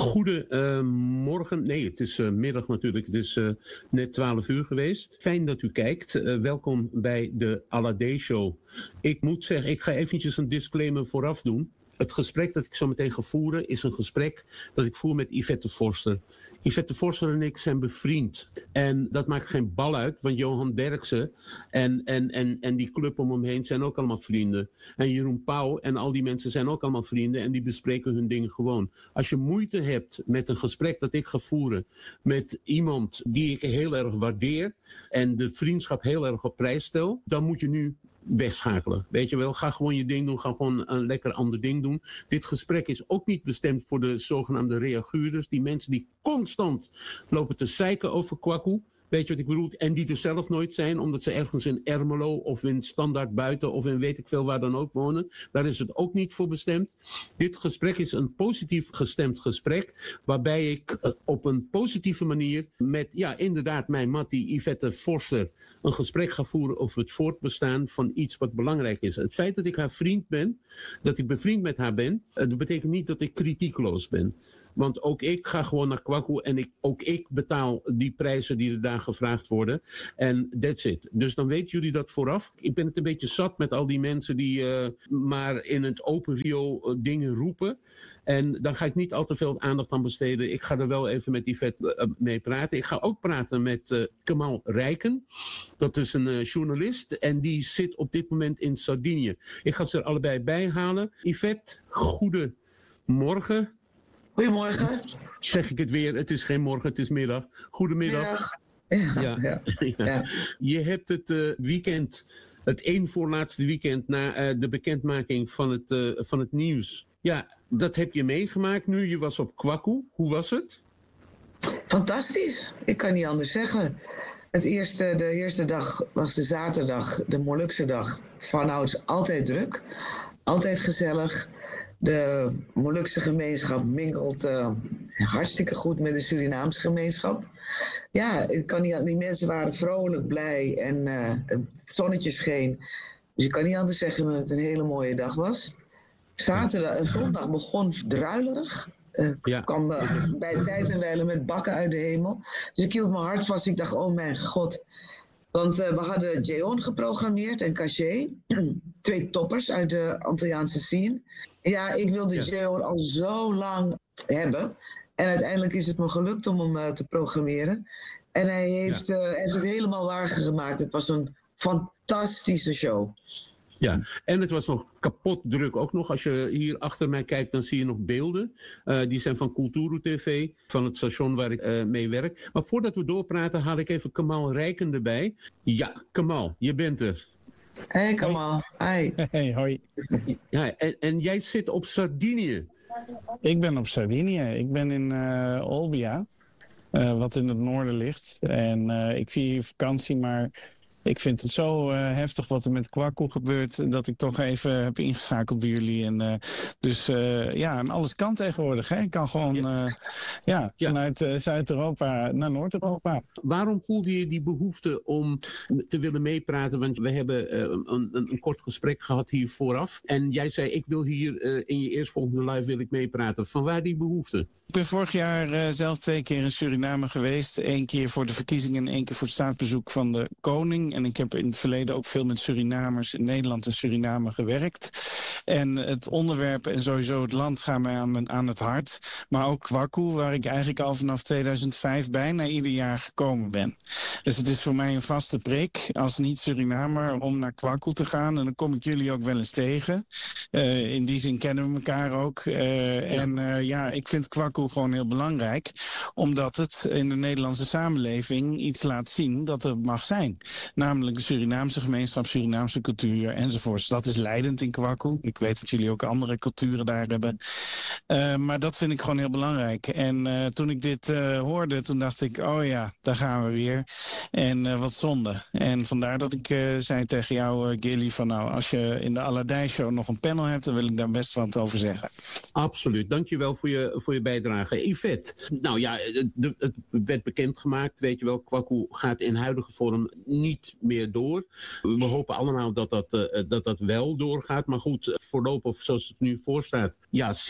Goedemorgen. Nee, het is middag natuurlijk. Het is net 12 uur geweest. Fijn dat u kijkt. Welkom bij de Alade Show. Ik moet zeggen, ik ga eventjes een disclaimer vooraf doen. Het gesprek dat ik zo meteen ga voeren is een gesprek dat ik voer met Yvette Forster. Yvette Forster en ik zijn bevriend. En dat maakt geen bal uit, want Johan Derksen en die club om hem heen zijn ook allemaal vrienden. En Jeroen Pauw en al die mensen zijn ook allemaal vrienden en die bespreken hun dingen gewoon. Als je moeite hebt met een gesprek dat ik ga voeren met iemand die ik heel erg waardeer en de vriendschap heel erg op prijs stel, dan moet je nu wegschakelen. Weet je wel, ga gewoon je ding doen, ga gewoon een lekker ander ding doen. Dit gesprek is ook niet bestemd voor de zogenaamde reaguurders, die mensen die constant lopen te zeiken over Kwaku. Weet je wat ik bedoel? En die er zelf nooit zijn, omdat ze ergens in Ermelo of in Standaard Buiten of in weet ik veel waar dan ook wonen. Daar is het ook niet voor bestemd. Dit gesprek is een positief gestemd gesprek, waarbij ik op een positieve manier met, ja, inderdaad, mijn mattie Yvette Forster een gesprek ga voeren over het voortbestaan van iets wat belangrijk is. Het feit dat ik haar vriend ben, dat ik bevriend met haar ben, dat betekent niet dat ik kritiekloos ben. Want ook ik ga gewoon naar Kwaku en ook ik betaal die prijzen die er daar gevraagd worden. En that's it. Dus dan weten jullie dat vooraf. Ik ben het een beetje zat met al die mensen die maar in het open Rio dingen roepen. En dan ga ik niet al te veel aandacht aan besteden. Ik ga er wel even met Yvette mee praten. Ik ga ook praten met Kemal Rijken. Dat is een journalist en die zit op dit moment in Sardinië. Ik ga ze er allebei bij halen. Yvette, goedemorgen. Goedemorgen. Zeg ik het weer, het is geen morgen, het is middag. Goedemiddag. Ja. Je hebt het weekend, het één voorlaatste weekend na de bekendmaking van het nieuws. Ja, dat heb je meegemaakt nu. Je was op Kwaku. Hoe was het? Fantastisch. Ik kan niet anders zeggen. De eerste dag was de zaterdag, de Molukse dag. Vanouds altijd druk, altijd gezellig. De Molukse gemeenschap mingelt hartstikke goed met de Surinaamse gemeenschap. Ja, ik kan niet, die mensen waren vrolijk, blij en het zonnetje scheen. Dus ik kan niet anders zeggen dat het een hele mooie dag was. Zondag begon druilerig. Kwam bij tijd en wijle met bakken uit de hemel. Dus ik hield mijn hart vast. Ik dacht, oh mijn god. Want we hadden Jeon geprogrammeerd en Caché. 2 toppers uit de Antilliaanse scene. Ja, ik wilde Jeon al zo lang hebben. En uiteindelijk is het me gelukt om hem te programmeren. En hij heeft het helemaal waargemaakt. Het was een fantastische show. Ja, en het was nog kapot druk ook nog. Als je hier achter mij kijkt, dan zie je nog beelden. Die zijn van Kulturu TV, van het station waar ik mee werk. Maar voordat we doorpraten, haal ik even Kemal Rijken erbij. Ja, Kemal, je bent er. Hey Kemal, hi. Hey, hoi. Ja, en jij zit op Sardinië. Ik ben op Sardinië. Ik ben in Olbia, wat in het noorden ligt. En ik vier hier vakantie, maar ik vind het zo heftig wat er met Kwaku gebeurt, dat ik toch even heb ingeschakeld bij jullie. En en alles kan tegenwoordig. Hè? Ik kan gewoon vanuit Zuid-Europa naar Noord-Europa. Waarom voelde je die behoefte om te willen meepraten? Want we hebben een kort gesprek gehad hier vooraf. En jij zei, ik wil hier in je eerstvolgende live wil ik meepraten. Vanwaar die behoefte? Ik ben vorig jaar zelf 2 keer in Suriname geweest. 1 keer voor de verkiezingen en 1 keer voor het staatsbezoek van de koning. En ik heb in het verleden ook veel met Surinamers in Nederland en Suriname gewerkt. En het onderwerp en sowieso het land gaan mij aan het hart. Maar ook Kwaku, waar ik eigenlijk al vanaf 2005 bijna ieder jaar gekomen ben. Dus het is voor mij een vaste prik als niet-Surinamer om naar Kwaku te gaan. En dan kom ik jullie ook wel eens tegen. In die zin kennen we elkaar ook. Ik vind Kwaku gewoon heel belangrijk. Omdat het in de Nederlandse samenleving iets laat zien dat er mag zijn. Namelijk de Surinaamse gemeenschap, Surinaamse cultuur enzovoorts. Dat is leidend in Kwaku. Ik weet dat jullie ook andere culturen daar hebben. Maar dat vind ik gewoon heel belangrijk. En toen ik dit hoorde, toen dacht ik, oh ja, daar gaan we weer. En wat zonde. En vandaar dat ik zei tegen jou, Gilly, van nou, als je in de Alade Show nog een panel hebt, dan wil ik daar best wat over zeggen. Absoluut, dankjewel voor je bijdrage. Yvette, nou ja, het werd bekendgemaakt, weet je wel, Kwaku gaat in huidige vorm niet meer door. We hopen allemaal dat wel doorgaat, maar goed, voorlopig zoals het nu voorstaat, ja, ziet het er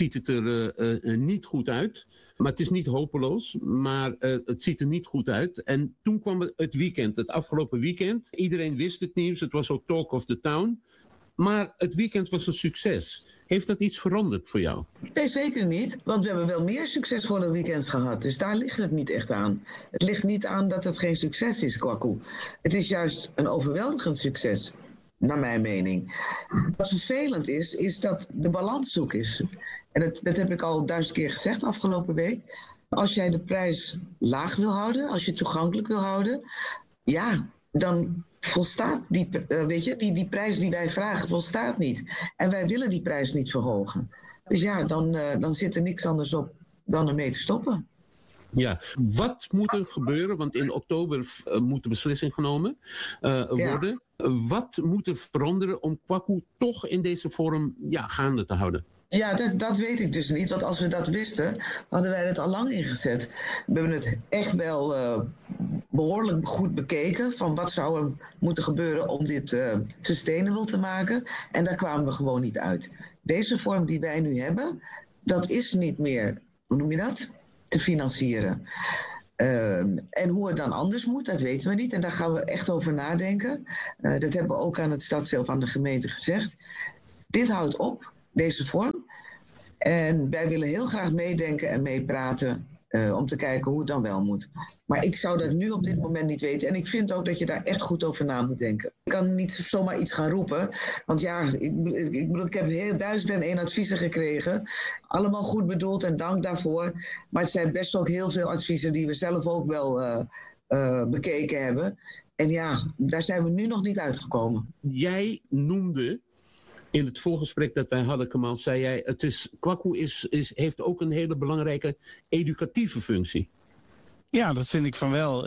er niet goed uit. Maar het is niet hopeloos, maar het ziet er niet goed uit. En toen kwam het weekend, het afgelopen weekend. Iedereen wist het nieuws, het was ook talk of the town. Maar het weekend was een succes. Heeft dat iets veranderd voor jou? Nee, zeker niet. Want we hebben wel meer succesvolle weekends gehad. Dus daar ligt het niet echt aan. Het ligt niet aan dat het geen succes is, Kwaku. Het is juist een overweldigend succes, naar mijn mening. Wat vervelend is dat de balans zoek is. En dat heb ik al 1000 keer gezegd afgelopen week. Als jij de prijs laag wil houden, als je het toegankelijk wil houden, ja, dan volstaat die prijs die wij vragen, volstaat niet. En wij willen die prijs niet verhogen. Dus ja, dan zit er niks anders op dan ermee te stoppen. Ja, wat moet er gebeuren? Want in oktober moet de beslissing genomen worden. Ja. Wat moet er veranderen om Kwaku toch in deze vorm gaande te houden? Ja, dat weet ik dus niet. Want als we dat wisten, hadden wij het al lang ingezet. We hebben het echt wel behoorlijk goed bekeken. Van wat zou er moeten gebeuren om dit sustainable te maken. En daar kwamen we gewoon niet uit. Deze vorm die wij nu hebben, dat is niet meer, hoe noem je dat? Te financieren. En hoe het dan anders moet, dat weten we niet. En daar gaan we echt over nadenken. Dat hebben we ook aan het stadsdeel van de gemeente gezegd. Dit houdt op. Deze vorm. En wij willen heel graag meedenken en meepraten om te kijken hoe het dan wel moet. Maar ik zou dat nu op dit moment niet weten. En ik vind ook dat je daar echt goed over na moet denken. Ik kan niet zomaar iets gaan roepen. Want ja, ik heb 1001 adviezen gekregen. Allemaal goed bedoeld en dank daarvoor. Maar het zijn best ook heel veel adviezen die we zelf ook wel bekeken hebben. En ja, daar zijn we nu nog niet uitgekomen. Jij noemde in het voorgesprek dat wij hadden, Kamal, zei jij, Kwaku heeft ook een hele belangrijke educatieve functie. Ja, dat vind ik van wel.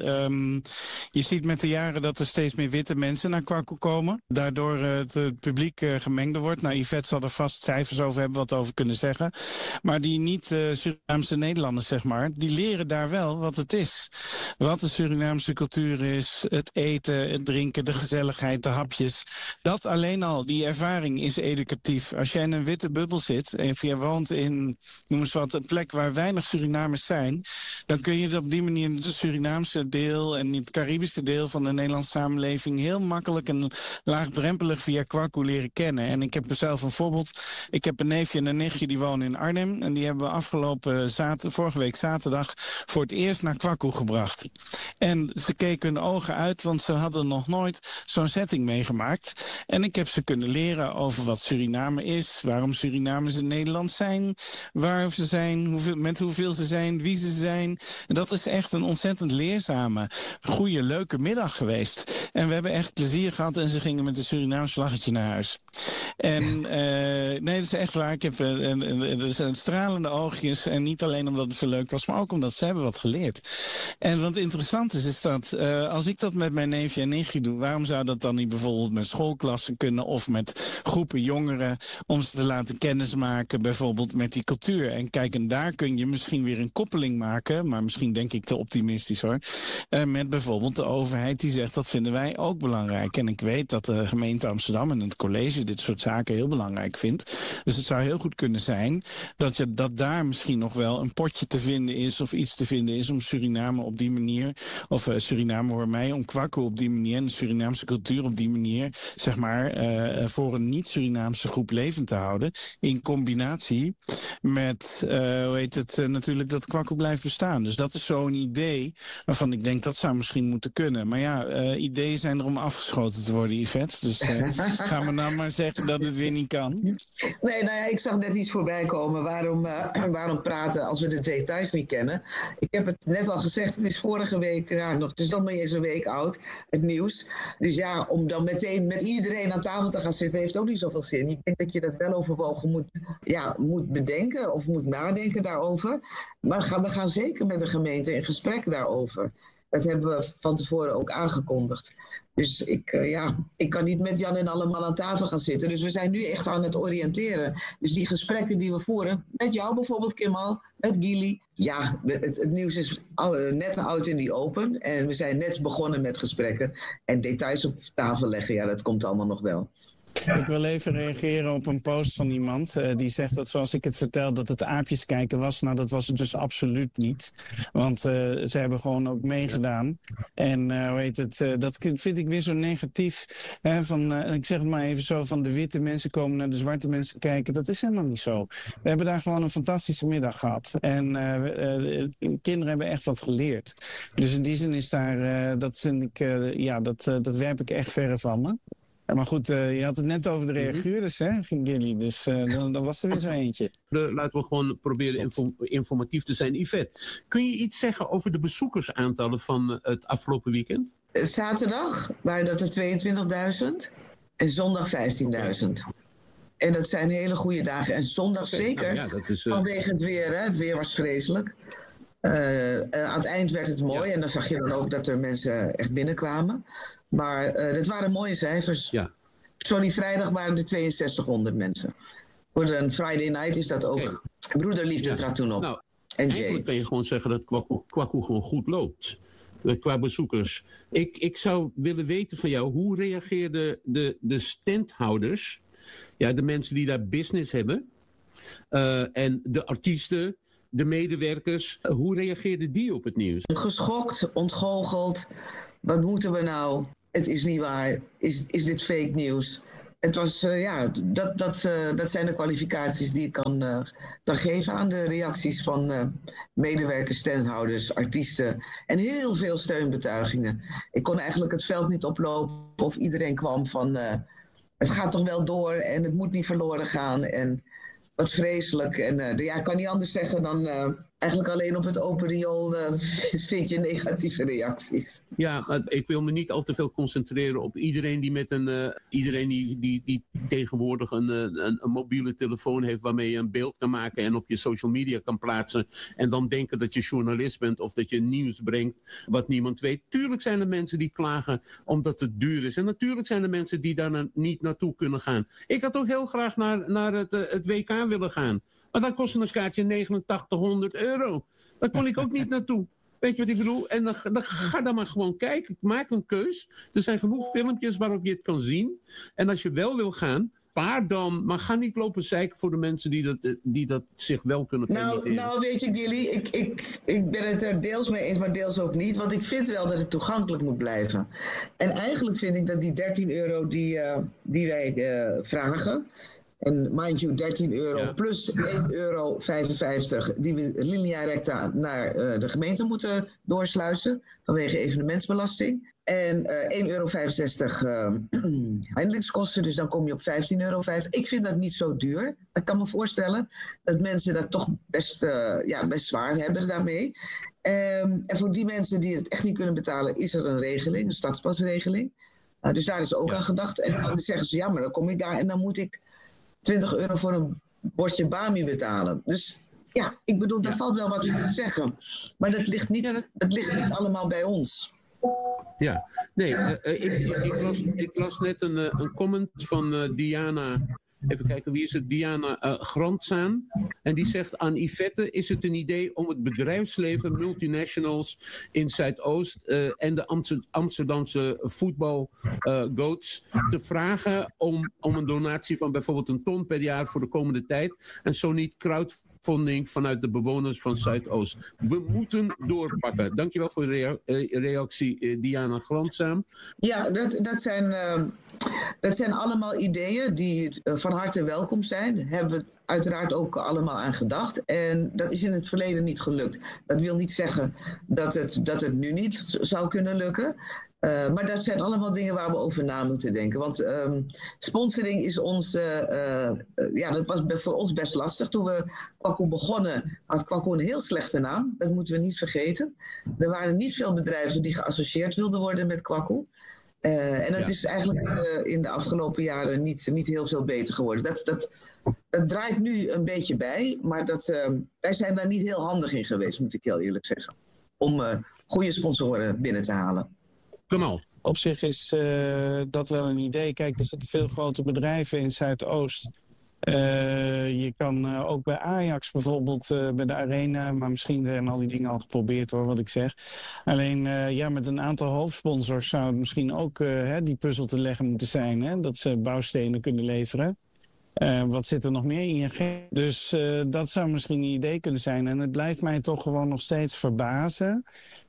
Je ziet met de jaren dat er steeds meer witte mensen naar Kwaku komen. Daardoor het publiek gemengder wordt. Nou, Yvette zal er vast cijfers over hebben, wat over kunnen zeggen. Maar die niet Surinaamse Nederlanders, zeg maar, die leren daar wel wat het is. Wat de Surinaamse cultuur is, het eten, het drinken, de gezelligheid, de hapjes. Dat alleen al, die ervaring is educatief. Als jij in een witte bubbel zit en je woont in, noem eens wat, een plek waar weinig Surinamers zijn, dan kun je het op die manier in het Surinaamse deel en het Caribische deel van de Nederlandse samenleving heel makkelijk en laagdrempelig via Kwaku leren kennen. En ik heb er zelf een voorbeeld. Ik heb een neefje en een nichtje die wonen in Arnhem en die hebben we vorige week zaterdag voor het eerst naar Kwaku gebracht. En ze keken hun ogen uit, want ze hadden nog nooit zo'n setting meegemaakt. En ik heb ze kunnen leren over wat Suriname is, waarom Surinamers in Nederland zijn, waar ze zijn, met hoeveel ze zijn, wie ze zijn. En dat is echt een ontzettend leerzame, goede, leuke middag geweest. En we hebben echt plezier gehad en ze gingen met een Surinaams vlaggetje naar huis. En nee, dat is echt waar. Ik heb stralende oogjes. En niet alleen omdat het zo leuk was, maar ook omdat ze hebben wat geleerd. En wat interessant is dat als ik dat met mijn neefje en nichtje doe, waarom zou dat dan niet bijvoorbeeld met schoolklassen kunnen of met groepen jongeren om ze te laten kennismaken, bijvoorbeeld met die cultuur. En kijk, en daar kun je misschien weer een koppeling maken, maar misschien denk ik te optimistisch hoor, met bijvoorbeeld de overheid die zegt dat vinden wij ook belangrijk. En ik weet dat de gemeente Amsterdam en het college dit soort zaken heel belangrijk vindt. Dus het zou heel goed kunnen zijn dat daar misschien nog wel een potje te vinden is of iets te vinden is om Suriname op die manier, of Suriname hoor mij, om Kwaku op die manier en de Surinaamse cultuur op die manier, zeg maar, voor een niet-Surinaamse groep levend te houden. In combinatie met, natuurlijk dat Kwaku blijft bestaan. Dus dat is zo'n idee waarvan ik denk dat zou misschien moeten kunnen. Maar ja, ideeën zijn er om afgeschoten te worden, Yvette. Dus gaan we nou maar zeggen dat het weer niet kan. Nee, nou ja, ik zag net iets voorbij komen. Waarom praten als we de details niet kennen? Ik heb het net al gezegd, het is vorige week, het is nog maar eens een week oud, het nieuws. Dus ja, om dan meteen met iedereen aan tafel te gaan zitten, heeft ook niet zoveel zin. Ik denk dat je dat wel overwogen moet bedenken of moet nadenken daarover. Maar we gaan zeker met de gemeente in gesprek daarover. Dat hebben we van tevoren ook aangekondigd. Dus ik kan niet met Jan en allemaal aan tafel gaan zitten. Dus we zijn nu echt aan het oriënteren. Dus die gesprekken die we voeren, met jou bijvoorbeeld, Kemal, met Gili. Ja, het nieuws is net out in die open. En we zijn net begonnen met gesprekken. En details op tafel leggen, ja, dat komt allemaal nog wel. Ik wil even reageren op een post van iemand die zegt dat zoals ik het vertel dat het aapjes kijken was. Nou, dat was het dus absoluut niet. Want ze hebben gewoon ook meegedaan. En dat vind ik weer zo negatief. Hè, ik zeg het maar even zo, van de witte mensen komen naar de zwarte mensen kijken. Dat is helemaal niet zo. We hebben daar gewoon een fantastische middag gehad. En kinderen hebben echt wat geleerd. Dus in die zin is daar, dat werp ik echt verre van me. Maar goed, je had het net over de reaguurders, hè, Gilly. Dus dan was er weer zo eentje. Laten we gewoon proberen informatief te zijn. Yvette, kun je iets zeggen over de bezoekersaantallen van het afgelopen weekend? Zaterdag waren dat er 22.000 en zondag 15.000. En dat zijn hele goede dagen. En zondag zeker, dat is, vanwege het weer. Hè? Het weer was vreselijk. Aan het eind werd het mooi. En dan zag je dan ook dat er mensen echt binnenkwamen. Maar het waren mooie cijfers. Ja. Sorry, vrijdag waren er 6200 mensen. Voor een Friday night is dat ook. Broederliefde trad toen op. Nou, en eigenlijk kan je gewoon zeggen dat Kwaku gewoon goed loopt. Qua bezoekers. Ik zou willen weten van jou, hoe reageerden de standhouders, de mensen die daar business hebben, en de artiesten, de medewerkers, hoe reageerden die op het nieuws? Geschokt, ontgoocheld. Wat moeten we nou? Het is niet waar. Is dit fake nieuws? Het was, dat zijn de kwalificaties die ik kan geven aan de reacties van medewerkers, standhouders, artiesten. En heel veel steunbetuigingen. Ik kon eigenlijk het veld niet oplopen of iedereen kwam van het gaat toch wel door en het moet niet verloren gaan. En wat vreselijk. En ik kan niet anders zeggen dan eigenlijk alleen op het open riool vind je negatieve reacties. Ja, maar ik wil me niet al te veel concentreren op iedereen die met iedereen die tegenwoordig een mobiele telefoon heeft waarmee je een beeld kan maken en op je social media kan plaatsen en dan denken dat je journalist bent of dat je nieuws brengt wat niemand weet. Tuurlijk zijn er mensen die klagen omdat het duur is en natuurlijk zijn er mensen die daar niet naartoe kunnen gaan. Ik had ook heel graag naar het WK willen gaan. Maar dan kostte een kaartje €8900. Daar kon ik ook niet naartoe. Weet je wat ik bedoel? En dan ga dan maar gewoon kijken. Maak een keus. Er zijn genoeg filmpjes waarop je het kan zien. En als je wel wil gaan, spaar dan. Maar ga niet lopen zeiken voor de mensen die dat zich wel kunnen permitteren. Nou weet je, Gilly, ik ben het er deels mee eens, maar deels ook niet. Want ik vind wel dat het toegankelijk moet blijven. En eigenlijk vind ik dat die €13 die wij vragen. En mind you, €13 plus €1,55 die we linea recta naar de gemeente moeten doorsluizen vanwege evenementsbelasting. En €1,65 handelingskosten, dus dan kom je op €15,50. Ik vind dat niet zo duur. Ik kan me voorstellen dat mensen dat toch best zwaar hebben daarmee. En voor die mensen die het echt niet kunnen betalen, is er een regeling, een stadspasregeling. Dus daar is ook aan gedacht. En dan zeggen ze, maar dan kom ik daar en dan moet ik €20 voor een bordje bami betalen. Dus ja, ik bedoel, daar valt wel wat voor te zeggen. Maar dat ligt niet allemaal bij ons. Ja, nee, ik las net een comment van Diana. Even kijken, wie is het? Diana Grandzaan. En die zegt aan Yvette, is het een idee om het bedrijfsleven, multinationals in Zuidoost en de Amsterdamse voetbalgoats te vragen om een donatie van bijvoorbeeld $1 ton per jaar voor de komende tijd. En zo niet crowdfunding vanuit de bewoners van Zuidoost. We moeten doorpakken. Dankjewel voor de reactie, Diana Grandzaan. Ja, dat zijn allemaal ideeën die van harte welkom zijn. Daar hebben we uiteraard ook allemaal aan gedacht. En dat is in het verleden niet gelukt. Dat wil niet zeggen dat het nu niet zou kunnen lukken. Maar dat zijn allemaal dingen waar we over na moeten denken. Want sponsoring is dat was voor ons best lastig. Toen we Kwaku begonnen, had Kwaku een heel slechte naam. Dat moeten we niet vergeten. Er waren niet veel bedrijven die geassocieerd wilden worden met Kwaku. En dat is eigenlijk in de afgelopen jaren niet heel veel beter geworden. Dat draait nu een beetje bij, maar wij zijn daar niet heel handig in geweest, moet ik heel eerlijk zeggen. Om goede sponsoren binnen te halen. Kamal. Op zich is dat wel een idee. Kijk, er zitten veel grote bedrijven in Zuidoost. Je kan ook bij Ajax bijvoorbeeld, bij de Arena, maar misschien zijn al die dingen al geprobeerd hoor, wat ik zeg. Alleen met een aantal hoofdsponsors zou het misschien ook die puzzel te leggen moeten zijn. Hè? Dat ze bouwstenen kunnen leveren. Wat zit er nog meer in ING? Dus dat zou misschien een idee kunnen zijn. En het blijft mij toch gewoon nog steeds verbazen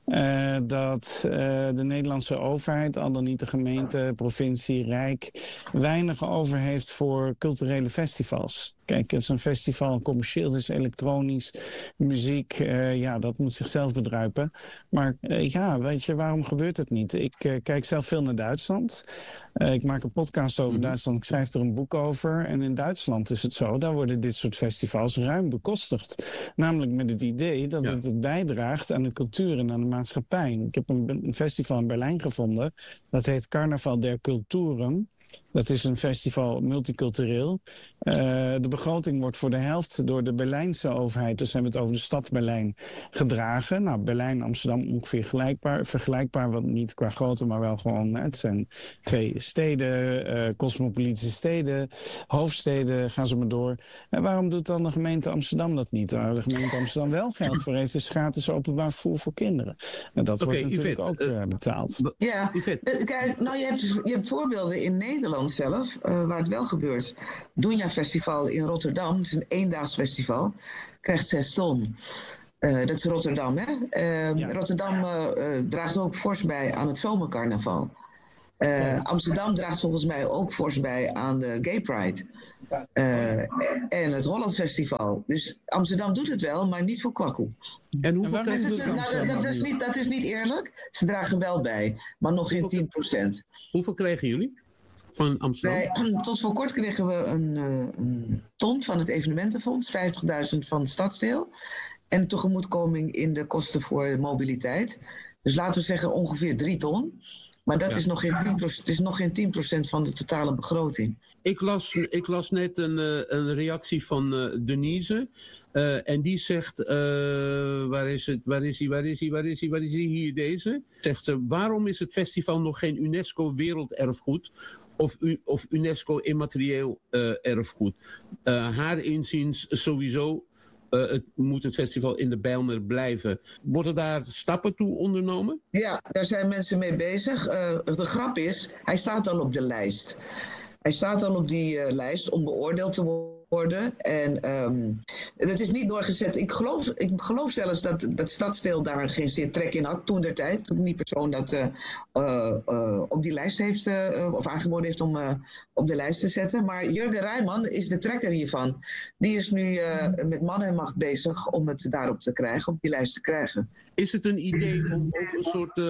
dat de Nederlandse overheid, al dan niet de gemeente, provincie, Rijk, weinig over heeft voor culturele festivals. Kijk, het is een festival, commercieel, het is elektronisch, muziek, dat moet zichzelf bedruipen. Maar weet je, waarom gebeurt het niet? Ik kijk zelf veel naar Duitsland. Ik maak een podcast over Duitsland, ik schrijf er een boek over. En in Duitsland is het zo, daar worden dit soort festivals ruim bekostigd. Namelijk met het idee dat het bijdraagt aan de cultuur en aan de maatschappij. Ik heb een festival in Berlijn gevonden, dat heet Carnaval der Kulturen. Dat is een festival multicultureel. De begroting wordt voor de helft door de Berlijnse overheid, dus hebben we het over de stad Berlijn, gedragen. Nou, Berlijn en Amsterdam ongeveer vergelijkbaar, wat niet qua grootte, maar wel gewoon, het zijn 2 steden, cosmopolitische steden, hoofdsteden, gaan ze maar door. En waarom doet dan de gemeente Amsterdam dat niet? Waar de gemeente Amsterdam wel geld voor heeft, is gratis openbaar vervoer voor kinderen. En dat wordt natuurlijk ook betaald. Ja, kijk, je hebt voorbeelden in Nederland zelf, waar het wel gebeurt. Dunja Festival in Rotterdam, het is een eendaags festival, krijgt 6 ton. Dat is Rotterdam, hè? Rotterdam draagt ook fors bij aan het zomercarnaval. Amsterdam draagt volgens mij ook fors bij aan de Gay Pride. En het Holland Festival. Dus Amsterdam doet het wel, maar niet voor Kwaku. En hoeveel krijgen dat is niet eerlijk. Ze dragen wel bij, maar nog geen 10%. Hoeveel krijgen jullie van Amsterdam? Tot voor kort kregen we een ton van het evenementenfonds, 50.000 van het stadsdeel. En tegemoetkoming in de kosten voor mobiliteit. Dus laten we zeggen ongeveer 3 ton. Maar dat is nog geen 10% van de totale begroting. Ik las net een reactie van Denise. En die zegt, waar is hij? Hier deze. Zegt ze, waarom is het festival nog geen UNESCO werelderfgoed? Of UNESCO immaterieel erfgoed? Haar inziens sowieso. Moet het festival in de Bijlmer blijven. Worden daar stappen toe ondernomen? Ja, daar zijn mensen mee bezig. De grap is, hij staat al op de lijst. Hij staat al op die lijst om beoordeeld te worden. En dat is niet doorgezet. Ik geloof zelfs dat het stadsdeel daar geen zeer trek in had toen der tijd. Toen die persoon dat op die lijst heeft, of aangeboden heeft om op de lijst te zetten. Maar Jurgen Rijman is de trekker hiervan. Die is nu met man en macht bezig om het daarop te krijgen, op die lijst te krijgen. Is het een idee om ook een soort...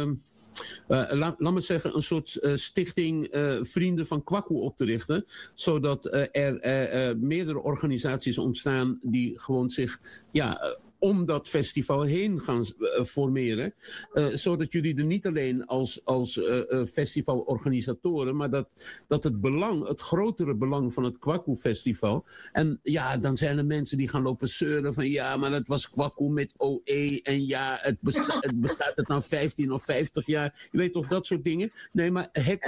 laat me zeggen, een soort stichting Vrienden van Kwaku op te richten. Zodat er meerdere organisaties ontstaan die gewoon zich om dat festival heen gaan formeren. Zodat jullie er niet alleen als festivalorganisatoren, maar dat het grotere belang van het Kwaku Festival. En dan zijn er mensen die gaan lopen zeuren van maar het was Kwaku met OE en het bestaat het nou 15 of 50 jaar. Je weet toch, dat soort dingen. Nee, maar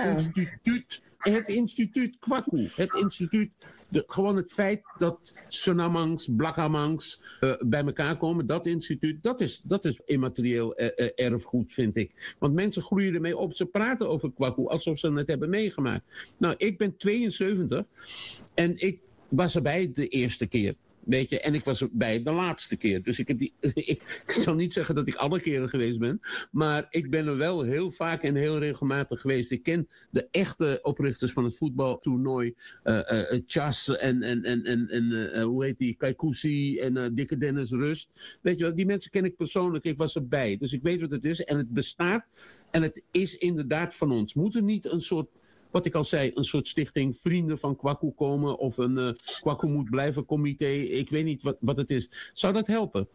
het instituut Kwaku, het instituut... Gewoon het feit dat Sunamangs, Blakkamangs bij elkaar komen, dat instituut, dat is immaterieel erfgoed, vind ik. Want mensen groeien ermee op, ze praten over Kwaku alsof ze het hebben meegemaakt. Nou, ik ben 72 en ik was erbij de eerste keer. Weet je, en ik was bij de laatste keer. Dus ik zal niet zeggen dat ik alle keren geweest ben. Maar ik ben er wel heel vaak en heel regelmatig geweest. Ik ken de echte oprichters van het voetbaltoernooi. Chas en hoe heet die? Kaikousi en Dikke Dennis Rust. Weet je wel, die mensen ken ik persoonlijk. Ik was erbij. Dus ik weet wat het is. En het bestaat. En het is inderdaad van ons. Moet er niet een soort... Wat ik al zei, een soort stichting Vrienden van Kwaku komen of een Kwaku moet blijven comité. Ik weet niet wat het is. Zou dat helpen?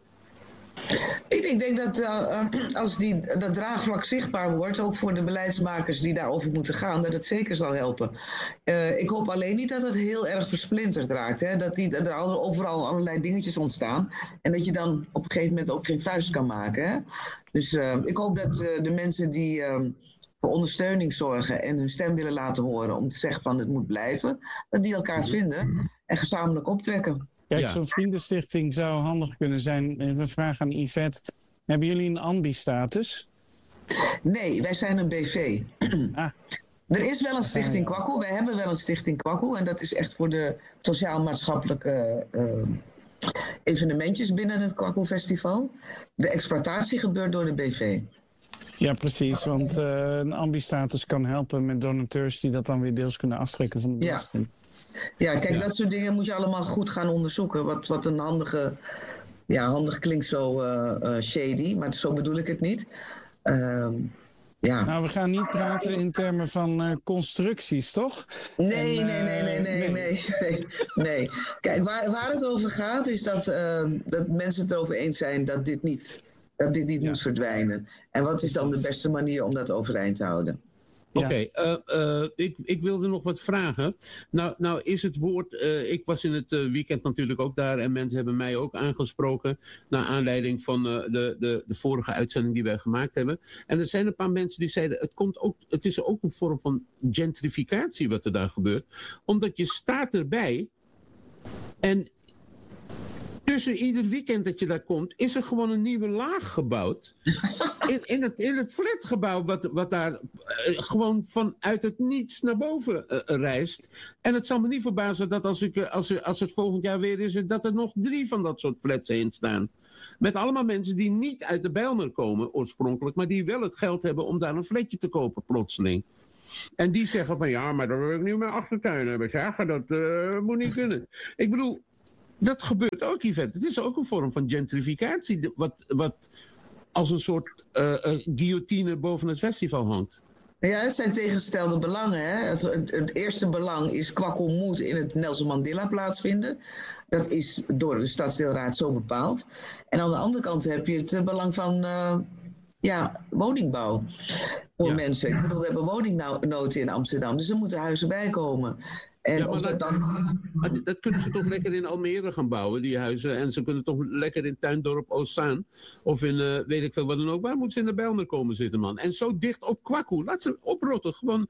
Ik denk dat als dat draagvlak zichtbaar wordt, ook voor de beleidsmakers die daarover moeten gaan, dat het zeker zal helpen. Ik hoop alleen niet dat het heel erg versplinterd raakt. Hè? Dat er overal allerlei dingetjes ontstaan. En dat je dan op een gegeven moment ook geen vuist kan maken. Hè? Dus ik hoop dat de mensen die... voor ondersteuning zorgen en hun stem willen laten horen om te zeggen van het moet blijven, dat die elkaar vinden en gezamenlijk optrekken. Kijk, Ja. zo'n vriendenstichting zou handig kunnen zijn. We vragen aan Yvette, hebben jullie een ambi-status? Nee, wij zijn een BV. Ah. Er is wel een stichting Kwaku. Wij hebben wel een stichting Kwaku. En dat is echt voor de sociaal-maatschappelijke evenementjes binnen het Kwaku Festival. De exploitatie gebeurt door de BV. Ja, precies. Want een ambi-status kan helpen met donateurs die dat dan weer deels kunnen aftrekken van de belasting. Ja, kijk, dat soort dingen moet je allemaal goed gaan onderzoeken. Wat een handige... Ja, handig klinkt zo shady, maar zo bedoel ik het niet. Ja. Nou, we gaan niet praten in termen van constructies, toch? Nee. Kijk, waar het over gaat is dat mensen het erover eens zijn dat dit niet moet verdwijnen. En wat is dan de beste manier om dat overeind te houden? Ja. Oké, ik wilde nog wat vragen. Nou is het woord, ik was in het weekend natuurlijk ook daar en mensen hebben mij ook aangesproken naar aanleiding van de vorige uitzending die wij gemaakt hebben. En er zijn een paar mensen die zeiden, het is ook een vorm van gentrificatie wat er daar gebeurt. Omdat je staat erbij en tussen ieder weekend dat je daar komt, is er gewoon een nieuwe laag gebouwd. In het flatgebouw wat daar gewoon vanuit het niets naar boven reist. En het zal me niet verbazen dat als het volgend jaar weer is, dat er nog 3 van dat soort flats heen staan. Met allemaal mensen die niet uit de Bijlmer komen oorspronkelijk, maar die wel het geld hebben om daar een flatje te kopen plotseling. En die zeggen van ja, maar dan wil ik nu mijn achtertuin hebben. Zeggen, dat moet niet kunnen. Ik bedoel, dat gebeurt ook, Yvette. Het is ook een vorm van gentrificatie, wat als een soort guillotine boven het festival hangt. Ja, het zijn tegengestelde belangen. Hè? Het eerste belang is Kwaku moet in het Nelson Mandela plaatsvinden. Dat is door de stadsdeelraad zo bepaald. En aan de andere kant heb je het belang van woningbouw voor mensen. Ik bedoel, we hebben woningnood in Amsterdam, dus er moeten huizen bij komen. En dat kunnen ze toch lekker in Almere gaan bouwen, die huizen. En ze kunnen toch lekker in Tuindorp Oostzaan. Of in, weet ik veel wat dan ook. Waar moeten ze in de Bijlmer komen zitten, man? En zo dicht op Kwaku. Laat ze oprotten. Gewoon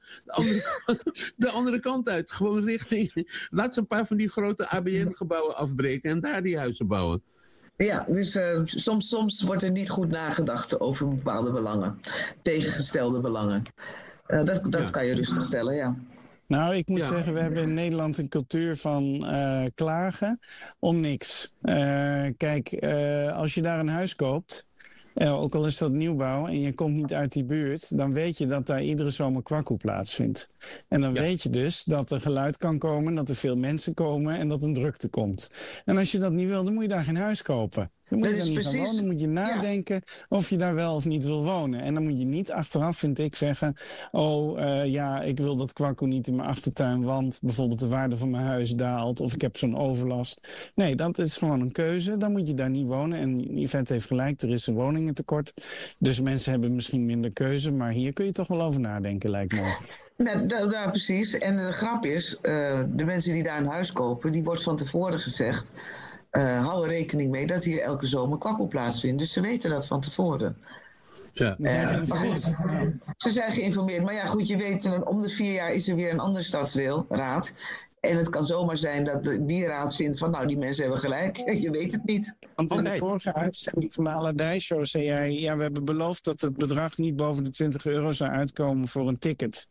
de andere kant uit. Gewoon richting... Laat ze een paar van die grote ABN-gebouwen afbreken. En daar die huizen bouwen. Ja, dus soms wordt er niet goed nagedacht over bepaalde belangen. Tegengestelde belangen. Dat kan je rustig stellen, ja. Nou, ik moet zeggen, we hebben in Nederland een cultuur van klagen om niks. Kijk, als je daar een huis koopt, ook al is dat nieuwbouw en je komt niet uit die buurt, dan weet je dat daar iedere zomer Kwaku plaatsvindt. En dan weet je dus dat er geluid kan komen, dat er veel mensen komen en dat een drukte komt. En als je dat niet wil, dan moet je daar geen huis kopen. Dan moet je daar niet gaan wonen. Dan moet je nadenken of je daar wel of niet wil wonen. En dan moet je niet achteraf, vind ik, zeggen... ik wil dat Kwaku niet in mijn achtertuin, want bijvoorbeeld de waarde van mijn huis daalt of ik heb zo'n overlast. Nee, dat is gewoon een keuze. Dan moet je daar niet wonen. En Yvette heeft gelijk, er is een woningentekort. Dus mensen hebben misschien minder keuze. Maar hier kun je toch wel over nadenken, lijkt me. Nou, precies. En de grap is, de mensen die daar een huis kopen, die wordt van tevoren gezegd... hou er rekening mee dat hier elke zomer Kwaku plaatsvindt. Dus ze weten dat van tevoren. Ja. Ze zijn geïnformeerd. Maar ja, goed, je weet, om de 4 jaar is er weer een andere stadsdeelraad. En het kan zomaar zijn dat die raad vindt van, nou, die mensen hebben gelijk. Je weet het niet. Want in de vorige uitzending van de Aladij-show zei jij... ja, we hebben beloofd dat het bedrag niet boven de €20 zou uitkomen voor een ticket.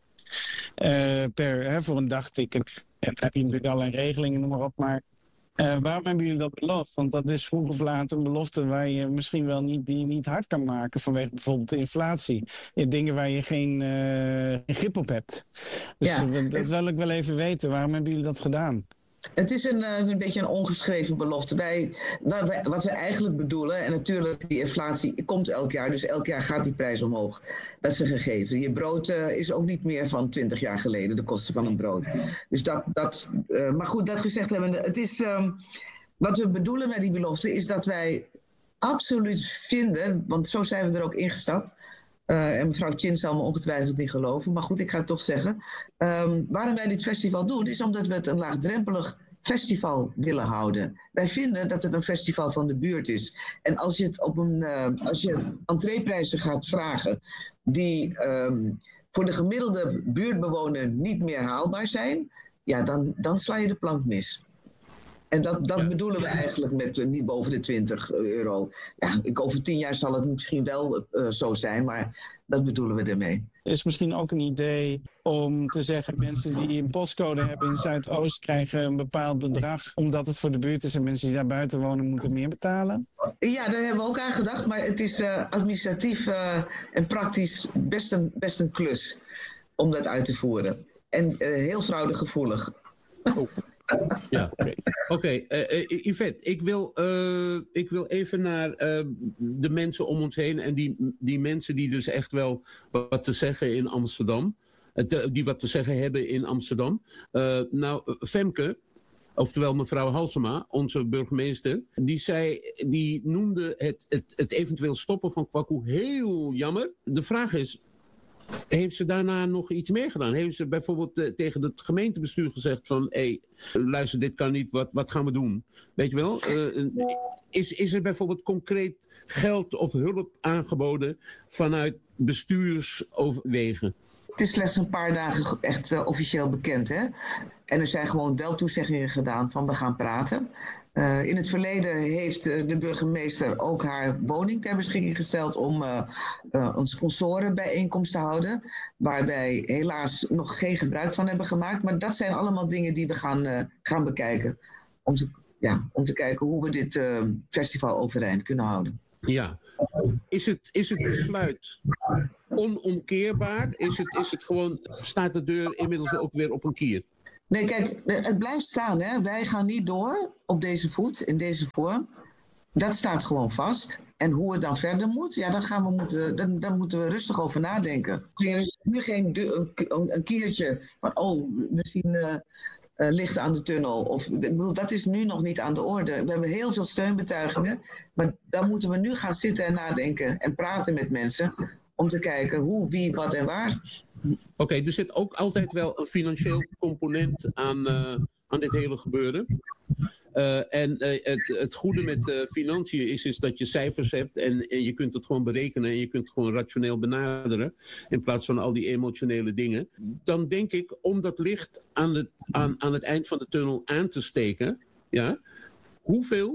Voor een dagticket. En dan heb je natuurlijk allerlei regelingen, noem maar op, maar... waarom hebben jullie dat beloofd? Want dat is vroeg of laat een belofte waar je misschien wel niet hard kan maken vanwege bijvoorbeeld de inflatie. Dingen waar je geen grip op hebt. Dus dat wil ik wel even weten. Waarom hebben jullie dat gedaan? Het is een beetje een ongeschreven belofte. Wat we eigenlijk bedoelen, en natuurlijk die inflatie komt elk jaar, dus elk jaar gaat die prijs omhoog. Dat is een gegeven. Je brood is ook niet meer van 20 jaar geleden, de kosten van een brood. Dus maar goed, dat gezegd hebben, het is, wat we bedoelen met die belofte is dat wij absoluut vinden, want zo zijn we er ook ingestapt, en mevrouw Chin zal me ongetwijfeld niet geloven. Maar goed, ik ga het toch zeggen. Waarom wij dit festival doen, is omdat we het een laagdrempelig festival willen houden. Wij vinden dat het een festival van de buurt is. En als je het als je entreeprijzen gaat vragen die voor de gemiddelde buurtbewoner niet meer haalbaar zijn, ja, dan sla je de plank mis. En dat bedoelen we eigenlijk met niet boven de €20. Ja, over 10 jaar zal het misschien wel zo zijn, maar dat bedoelen we ermee. Is misschien ook een idee om te zeggen, mensen die een postcode hebben in Zuidoost krijgen een bepaald bedrag, omdat het voor de buurt is en mensen die daar buiten wonen moeten meer betalen? Ja, daar hebben we ook aan gedacht, maar het is administratief en praktisch best een klus om dat uit te voeren. En heel fraudegevoelig. Ja, oké. Yvette, ik wil even naar de mensen om ons heen en die mensen die dus echt wel wat te zeggen in Amsterdam, die wat te zeggen hebben in Amsterdam. Femke, oftewel mevrouw Halsema, onze burgemeester, die noemde het eventueel stoppen van kwakkoe heel jammer. De vraag is, heeft ze daarna nog iets meer gedaan? Heeft ze bijvoorbeeld tegen het gemeentebestuur gezegd van, luister, dit kan niet, wat gaan we doen? Weet je wel? Is er bijvoorbeeld concreet geld of hulp aangeboden vanuit bestuursoverwegen? Het is slechts een paar dagen echt officieel bekend, hè? En er zijn gewoon wel toezeggingen gedaan van we gaan praten. In het verleden heeft de burgemeester ook haar woning ter beschikking gesteld om een sponsorenbijeenkomst te houden. Waar wij helaas nog geen gebruik van hebben gemaakt. Maar dat zijn allemaal dingen die we gaan bekijken. Om te kijken hoe we dit festival overeind kunnen houden. Ja. Is het besluit onomkeerbaar? Is het gewoon, staat de deur inmiddels ook weer op een kier? Nee, kijk, het blijft staan. Hè? Wij gaan niet door op deze voet, in deze vorm. Dat staat gewoon vast. En hoe het dan verder moet, ja, dan moeten we rustig over nadenken. Er is nu geen een kiertje van, misschien licht aan de tunnel. Ik bedoel, dat is nu nog niet aan de orde. We hebben heel veel steunbetuigingen. Maar dan moeten we nu gaan zitten en nadenken en praten met mensen. Om te kijken hoe, wie, wat en waar. Oké, er zit ook altijd wel een financieel component aan dit hele gebeuren. Het goede met financiën is dat je cijfers hebt en je kunt het gewoon berekenen en je kunt het gewoon rationeel benaderen in plaats van al die emotionele dingen. Dan denk ik, om dat licht aan het eind van de tunnel aan te steken, ja, hoeveel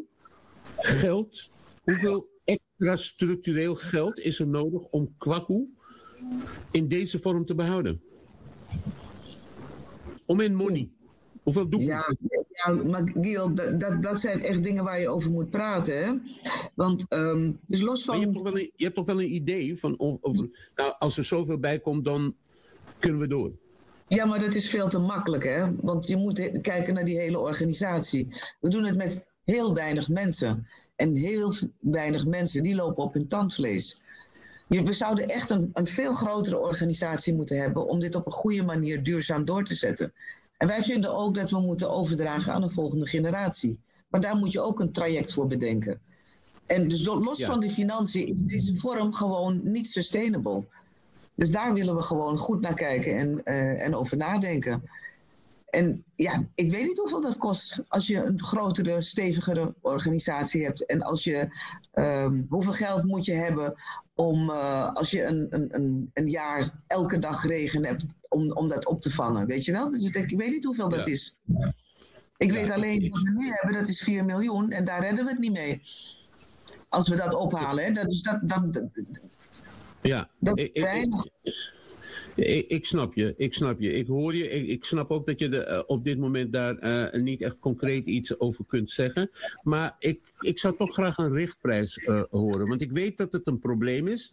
extra structureel geld is er nodig om kwakkoe in deze vorm te behouden? Om in money. Hoeveel doe je? Ja, maar Giel, dat zijn echt dingen waar je over moet praten. Hè? Want dus los van... Je hebt toch wel een idee van... als er zoveel bij komt, dan kunnen we door. Ja, maar dat is veel te makkelijk, hè? Want je moet kijken naar die hele organisatie. We doen het met heel weinig mensen. En heel weinig mensen, die lopen op hun tandvlees. We zouden echt een veel grotere organisatie moeten hebben om dit op een goede manier duurzaam door te zetten. En wij vinden ook dat we moeten overdragen aan een volgende generatie. Maar daar moet je ook een traject voor bedenken. En dus los van de financiën is deze vorm gewoon niet sustainable. Dus daar willen we gewoon goed naar kijken en over nadenken. En ja, ik weet niet hoeveel dat kost als je een grotere, stevigere organisatie hebt. En als je, hoeveel geld moet je hebben om, als je een jaar elke dag regen hebt, om dat op te vangen. Weet je wel? Dus ik weet niet hoeveel dat is. Ik weet alleen wat we nu hebben, dat is 4 miljoen. En daar redden we het niet mee. Als we dat ophalen. Hè? Dat is weinig. Ik snap je. Ik hoor je. Ik snap ook dat je op dit moment daar niet echt concreet iets over kunt zeggen. Maar ik zou toch graag een richtprijs horen. Want ik weet dat het een probleem is.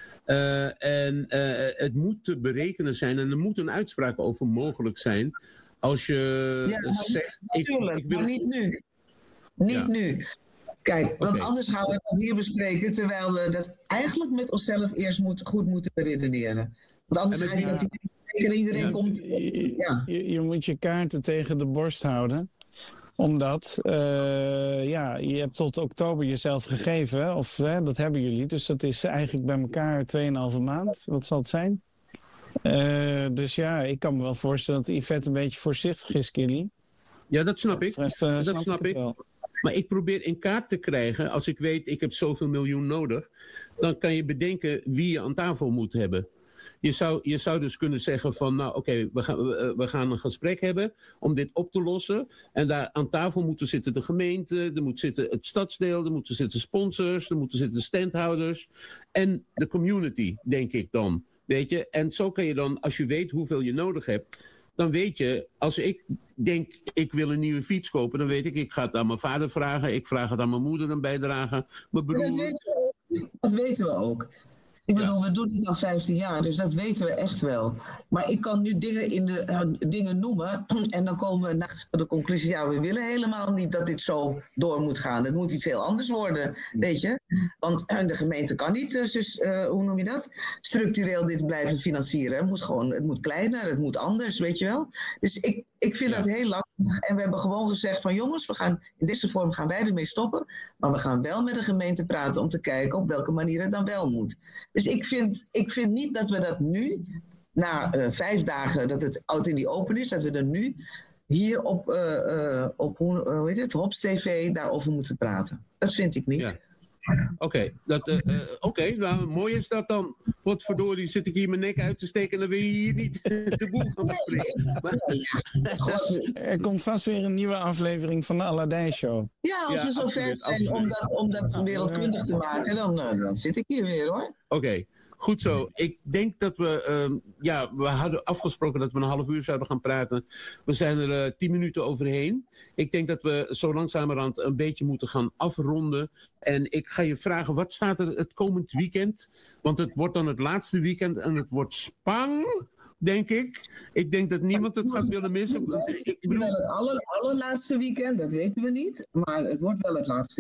Het moet te berekenen zijn. En er moet een uitspraak over mogelijk zijn. Als je zegt... Natuurlijk, maar niet nu. Niet nu. Kijk, want anders gaan we dat hier bespreken. Terwijl we dat eigenlijk met onszelf eerst goed moeten beredeneren. Want anders ga je dat iedereen komt... Ja. Je moet je kaarten tegen de borst houden. Omdat je hebt tot oktober jezelf gegeven. Of dat hebben jullie. Dus dat is eigenlijk bij elkaar 2,5 maand. Wat zal het zijn? Dus ja, ik kan me wel voorstellen dat Yvette een beetje voorzichtig is, Killy. Ja, dat snap ik. Dat snap ik wel. Maar ik probeer in kaart te krijgen, als ik weet ik heb zoveel miljoen nodig, dan kan je bedenken wie je aan tafel moet hebben. Je zou dus kunnen zeggen van, nou oké, we gaan een gesprek hebben om dit op te lossen. En daar aan tafel moeten zitten de gemeente, er moet zitten het stadsdeel, er moeten zitten sponsors, er moeten zitten standhouders en de community, denk ik dan. Weet je? En zo kan je dan, als je weet hoeveel je nodig hebt, dan weet je, als ik denk, ik wil een nieuwe fiets kopen, dan weet ik ga het aan mijn vader vragen, ik vraag het aan mijn moeder een bijdrage. Mijn broer... Dat weten we ook. Ik bedoel, we doen dit al 15 jaar, dus dat weten we echt wel. Maar ik kan nu dingen noemen en dan komen we naar de conclusie, ja, we willen helemaal niet dat dit zo door moet gaan. Het moet iets heel anders worden, weet je. Want de gemeente kan niet, hoe noem je dat? Structureel dit blijven financieren. Het moet kleiner, het moet anders, weet je wel. Dus ik vind dat heel lastig. En we hebben gewoon gezegd van jongens, in deze vorm gaan wij ermee stoppen. Maar we gaan wel met de gemeente praten om te kijken op welke manier het dan wel moet. Dus ik vind niet dat we dat nu, na 5 dagen dat het oud in die open is, dat we er nu hier op hoe heet het, Hops TV daarover moeten praten. Dat vind ik niet. Ja. Oké, nou mooi is dat dan. Potverdorie, zit ik hier mijn nek uit te steken en dan wil je hier niet de boel gaan bespreken. Er komt vast weer een nieuwe aflevering van de Aladij Show. Ja, als we zo ver zijn om dat wereldkundig te maken, dan zit ik hier weer hoor. Oké. Goed zo. Ik denk dat we hadden afgesproken dat we een half uur zouden gaan praten. We zijn er 10 minuten overheen. Ik denk dat we zo langzamerhand een beetje moeten gaan afronden. En ik ga je vragen, wat staat er het komend weekend? Want het wordt dan het laatste weekend en het wordt spang, denk ik. Ik denk dat niemand het gaat willen missen. Het allerlaatste weekend, dat weten we niet. Maar het wordt wel het laatste